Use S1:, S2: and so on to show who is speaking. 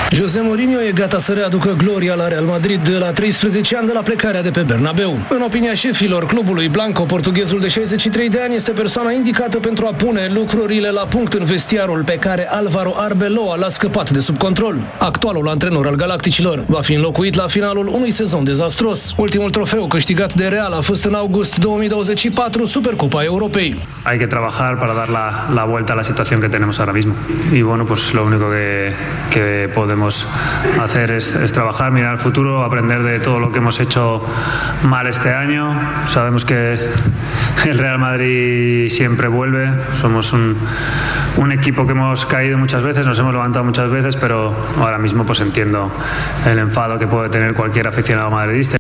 S1: José Mourinho e gata să readucă gloria la Real Madrid de la 13 ani de la plecarea de pe Bernabeu. În opinia șefilor clubului Blanco, portughezul de 63 de ani este persoana indicată pentru a pune lucrurile la punct în vestiarul pe care Álvaro Arbeloa l-a scăpat de sub control. Actualul antrenor al Galacticilor va fi înlocuit la finalul unui sezon dezastros. Ultimul trofeu câștigat de Real a fost în august 2024, Supercopa Europei.
S2: Hay que trabajar para dar la vuelta a la situación que tenemos ahora mismo. Y bueno, pues lo único que podemos hacer es trabajar, mirar al futuro, aprender de todo lo que hemos hecho mal este año. Sabemos que el Real Madrid siempre vuelve. Somos un equipo que hemos caído muchas veces, nos hemos levantado muchas veces, pero ahora mismo pues entiendo el enfado que puede tener cualquier aficionado madridista.